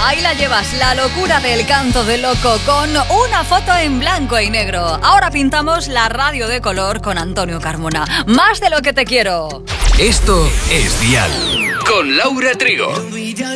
Ahí la llevas, la locura del canto de loco con una foto en blanco y negro. Ahora pintamos la radio de color con Antonio Carmona. Más de lo que te quiero. Esto es Dial con Laura Trigo.